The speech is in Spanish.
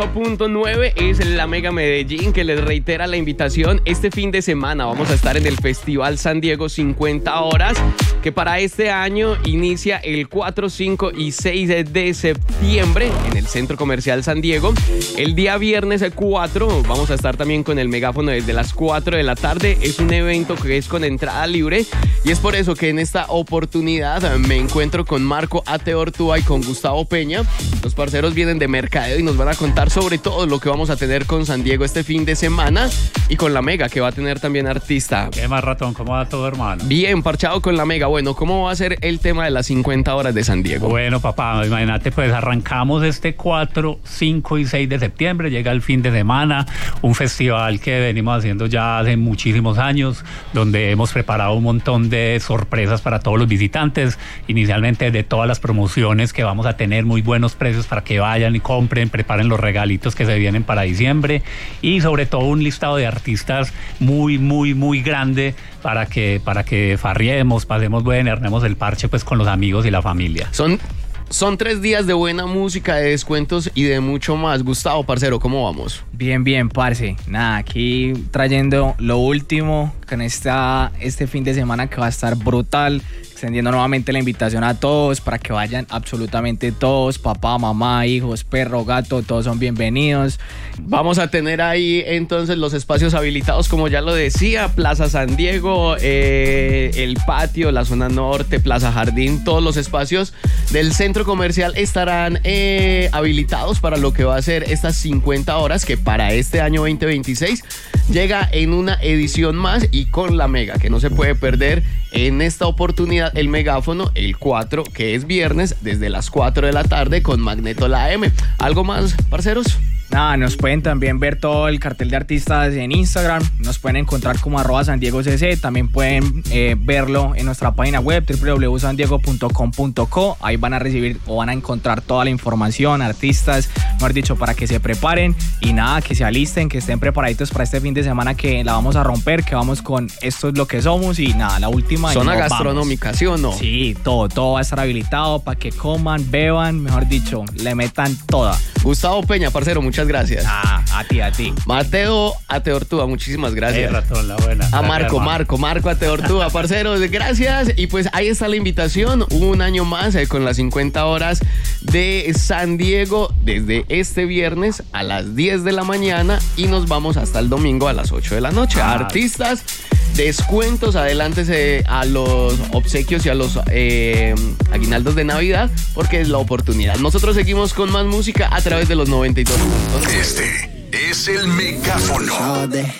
9 es la Mega Medellín, que les reitera la invitación. Este fin de semana vamos a estar en el Festival San Diego 50 horas, que para este año inicia el 4, 5 y 6 de septiembre en el Centro Comercial San Diego. El día viernes 4 vamos a estar también con el megáfono desde las 4 de la tarde. Es un evento que es con entrada libre y es por eso que en esta oportunidad me encuentro con Marco Ateortúa y con Gustavo Peña. Los parceros vienen de mercadeo y nos van a contar sobre todo lo que vamos a tener con San Diego este fin de semana y con la Mega, que va a tener también artista. ¿Qué más, ratón? ¿Cómo va todo, hermano? Bien, parchado con la Mega. Bueno, ¿cómo va a ser el tema de las 50 horas de San Diego? Bueno, papá, imagínate, pues arrancamos este 4, 5 y 6 de septiembre, llega el fin de semana, un festival que venimos haciendo ya hace muchísimos años, donde hemos preparado un montón de sorpresas para todos los visitantes, inicialmente de todas las promociones que vamos a tener, muy buenos precios para que vayan y compren, preparen los regalitos que se vienen para diciembre y sobre todo un listado de artistas muy, muy, muy grande para que farriemos, pasemos bueno, armemos el parche pues con los amigos y la familia. Son 3 días de buena música, de descuentos y de mucho más. Gustavo, parcero, ¿cómo vamos? Bien, parce. Nada, aquí trayendo lo último con este fin de semana que va a estar brutal. Extendiendo nuevamente la invitación a todos para que vayan absolutamente todos, papá, mamá, hijos, perro, gato, todos son bienvenidos. Vamos a tener ahí entonces los espacios habilitados, como ya lo decía, Plaza San Diego, el patio, la zona norte, Plaza Jardín, todos los espacios del centro comercial estarán habilitados para lo que va a ser estas 50 horas, que para este año 2026 llega en una edición más y con la Mega, que no se puede perder en esta oportunidad el megáfono, el 4, que es viernes, desde las 4 de la tarde con Magneto La M. ¿Algo más, parceros? Nada, nos pueden también ver todo el cartel de artistas en Instagram, nos pueden encontrar como @sandiegocc, también pueden verlo en nuestra página web www.sandiego.com.co, ahí van a recibir o van a encontrar toda la información, artistas, mejor dicho, para que se preparen y nada, que se alisten, que estén preparaditos para este fin de semana que la vamos a romper, que vamos con esto es lo que somos y nada, la última. Zona gastronómica, ¿sí o no? Sí, todo va a estar habilitado para que coman, beban, mejor dicho, le metan toda. Gustavo Peña, parcero, muchas gracias. A ti. Mateo Ateortúa, muchísimas gracias. Ratón, la buena. A Marco Ateortúa, parceros, gracias. Y pues ahí está la invitación, un año más con las 50 horas de San Diego, desde este viernes a las 10 de la mañana y nos vamos hasta el domingo a las 8 de la noche. Artistas, descuentos, adelántese a los obsequios y a los aguinaldos de Navidad, porque es la oportunidad. Nosotros seguimos con más música a través de los 92. Este es el megáfono.